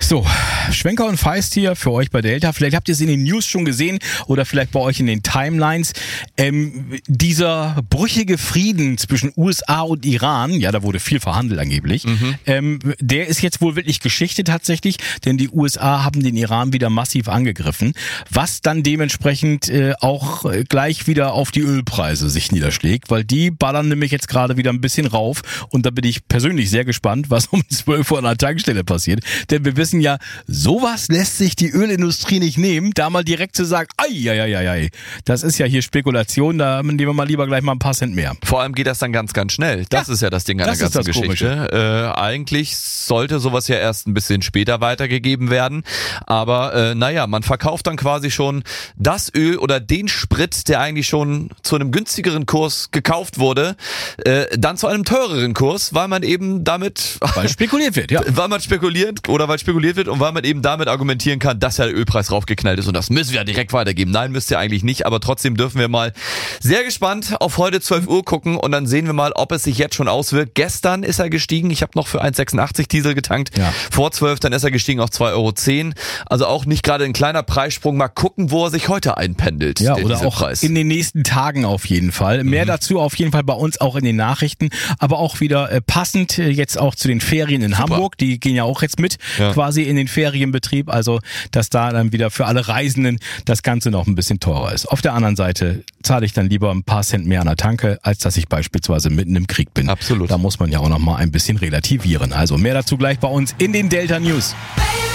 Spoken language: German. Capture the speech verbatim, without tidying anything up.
So, Schwenker und Feist hier für euch bei Delta. Vielleicht habt ihr es in den News schon gesehen oder vielleicht bei euch in den Timelines. Ähm, dieser brüchige Frieden zwischen U S A und Iran, ja, da wurde viel verhandelt angeblich, mhm. ähm, der ist jetzt wohl wirklich Geschichte tatsächlich, denn die U S A haben den Iran wieder massiv angegriffen, was dann dementsprechend äh, auch gleich wieder auf die Ölpreise sich niederschlägt, weil die ballern nämlich jetzt gerade wieder ein bisschen rauf und da bin ich persönlich sehr gespannt, was um zwölf Uhr an der Tankstelle passiert, denn wir wissen ja, sowas lässt sich die Ölindustrie nicht nehmen, da mal direkt zu sagen, ai, ai, ai, ai, das ist ja hier Spekulation, da nehmen wir mal lieber gleich mal ein paar Cent mehr. Vor allem geht das dann ganz, ganz schnell. Das ja, ist ja das Ding an der ganzen Geschichte. Äh, eigentlich sollte sowas ja erst ein bisschen später weitergegeben werden, aber äh, naja, man verkauft dann quasi schon das Öl oder den Sprit, der eigentlich schon zu einem günstigeren Kurs gekauft wurde, äh, dann zu einem teureren Kurs, weil man eben damit... Weil spekuliert wird, ja. Weil man spekuliert oder weil spekuliert wird und weil man eben damit argumentieren kann, dass ja der Ölpreis raufgeknallt ist und das müssen wir ja direkt weitergeben. Nein, müsst ihr eigentlich nicht, aber trotzdem dürfen wir mal sehr gespannt auf heute zwölf Uhr gucken und dann sehen wir mal, ob es sich jetzt schon auswirkt. Gestern ist er gestiegen, ich habe noch für eins Komma sechsundachtzig Diesel getankt, ja. Vor zwölf, dann ist er gestiegen auf zwei Euro zehn. Also auch nicht gerade ein kleiner Preissprung. Mal gucken, wo er sich heute einpendelt. Ja, oder auch Preis. In den nächsten Tagen auf jeden Fall. Mehr mhm. dazu auf jeden Fall bei uns auch in den Nachrichten, aber auch wieder äh, passend äh, jetzt auch zu den Ferien in Super. Hamburg. Die gehen ja auch jetzt mit ja. quasi in den Ferienbetrieb, also dass da dann wieder für alle Reisenden das Ganze noch ein bisschen teurer ist. Auf der anderen Seite zahle ich dann lieber ein paar Cent mehr an der Tanke, als dass ich beispielsweise mitten im Krieg bin. Absolut. Da muss man ja auch noch mal ein bisschen relativieren. Also mehr dazu gleich bei uns in den Delta News.